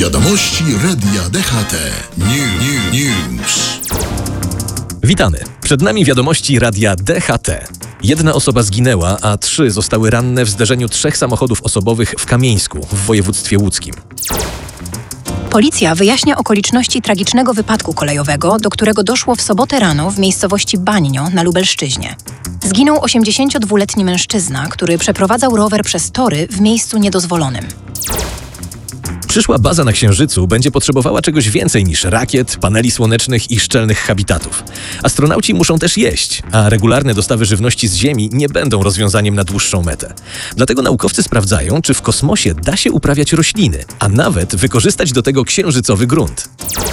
Wiadomości Radia DHT. News. Witamy. Przed nami wiadomości Radia DHT. 1 osoba zginęła, a 3 zostały ranne w zderzeniu 3 samochodów osobowych w Kamieńsku w województwie łódzkim. Policja wyjaśnia okoliczności tragicznego wypadku kolejowego, do którego doszło w sobotę rano w miejscowości Bańnio na Lubelszczyźnie. Zginął 82-letni mężczyzna, który przeprowadzał rower przez tory w miejscu niedozwolonym. Przyszła baza na Księżycu będzie potrzebowała czegoś więcej niż rakiet, paneli słonecznych i szczelnych habitatów. Astronauci muszą też jeść, a regularne dostawy żywności z Ziemi nie będą rozwiązaniem na dłuższą metę. Dlatego naukowcy sprawdzają, czy w kosmosie da się uprawiać rośliny, a nawet wykorzystać do tego księżycowy grunt.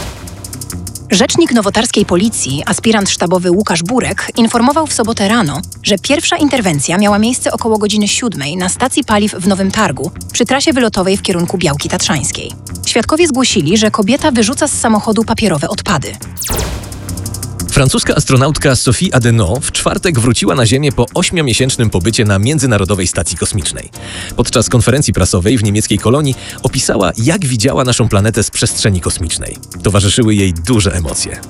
Rzecznik nowotarskiej policji, aspirant sztabowy Łukasz Burek, informował w sobotę rano, że pierwsza interwencja miała miejsce około godziny 7 na stacji paliw w Nowym Targu, przy trasie wylotowej w kierunku Białki Tatrzańskiej. Świadkowie zgłosili, że kobieta wyrzuca z samochodu papierowe odpady. Francuska astronautka Sophie Adenau w czwartek wróciła na Ziemię po 8-miesięcznym pobycie na Międzynarodowej Stacji Kosmicznej. Podczas konferencji prasowej w niemieckiej Kolonii opisała, jak widziała naszą planetę z przestrzeni kosmicznej. Towarzyszyły jej duże emocje.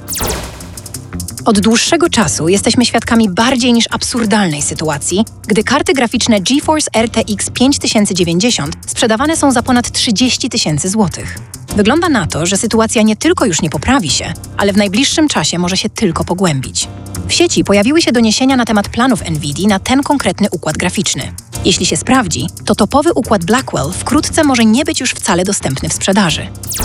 Od dłuższego czasu jesteśmy świadkami bardziej niż absurdalnej sytuacji, gdy karty graficzne GeForce RTX 5090 sprzedawane są za ponad 30 000 złotych. Wygląda na to, że sytuacja nie tylko już nie poprawi się, ale w najbliższym czasie może się tylko pogłębić. W sieci pojawiły się doniesienia na temat planów NVIDII na ten konkretny układ graficzny. Jeśli się sprawdzi, to topowy układ Blackwell wkrótce może nie być już wcale dostępny w sprzedaży.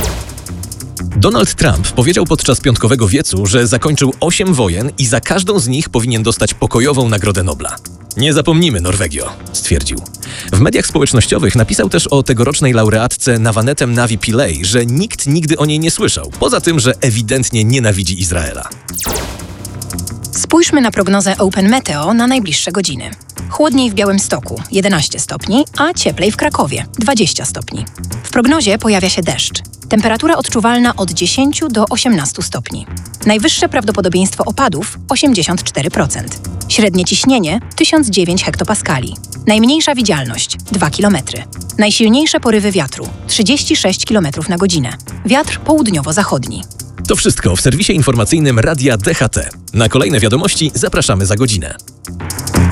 Donald Trump powiedział podczas piątkowego wiecu, że zakończył 8 wojen i za każdą z nich powinien dostać pokojową Nagrodę Nobla. Nie zapomnimy, Norwegio, stwierdził. W mediach społecznościowych napisał też o tegorocznej laureatce Nawanetem Navi Pillay, że nikt nigdy o niej nie słyszał, poza tym, że ewidentnie nienawidzi Izraela. Spójrzmy na prognozę Open Meteo na najbliższe godziny. Chłodniej w Białymstoku 11 stopni, a cieplej w Krakowie 20 stopni. W prognozie pojawia się deszcz. Temperatura odczuwalna od 10 do 18 stopni. Najwyższe prawdopodobieństwo opadów 84%. Średnie ciśnienie 1009 hektopaskali. Najmniejsza widzialność 2 km. Najsilniejsze porywy wiatru 36 km na godzinę. Wiatr południowo-zachodni. To wszystko w serwisie informacyjnym Radia DHT. Na kolejne wiadomości zapraszamy za godzinę.